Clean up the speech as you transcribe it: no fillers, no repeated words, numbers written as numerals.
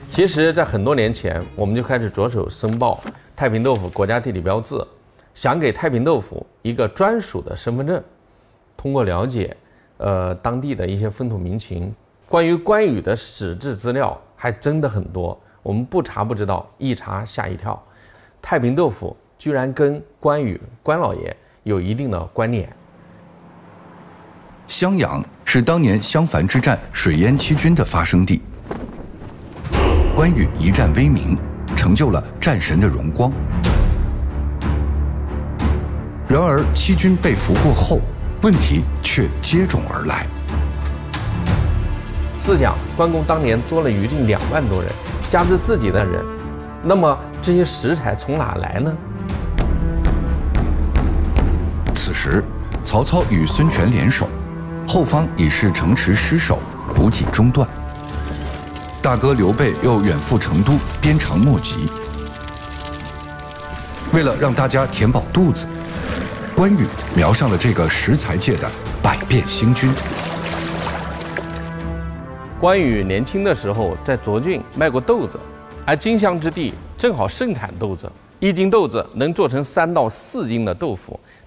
其实，在很多年前，我们就开始着手申报太平豆腐国家地理标志，想给太平豆腐一个专属的身份证。通过了解，当地的一些风土民情，关于关羽的史志资料还真的很多，我们不查不知道，一查吓一跳。太平豆腐居然跟关羽关老爷有一定的关联。 襄阳是当年襄樊之战水淹七军的发生地。关羽一战威名，成就了战神的荣光。然而七军被俘过后，问题却接踵而来。 试想，关公当年捉了余郡2万多人，加之自己的人，那么这些食材从哪来呢？ 此时，曹操与孙权联手，后方已是城池失守，补给中断。大哥刘备又远赴成都，鞭长莫及。为了让大家填饱肚子，关羽瞄上了这个食材界的百变星君。 关羽年轻的时候在涿郡卖过豆子，而荆襄之地正好盛产豆子，1斤豆子能做成3到4斤的豆腐，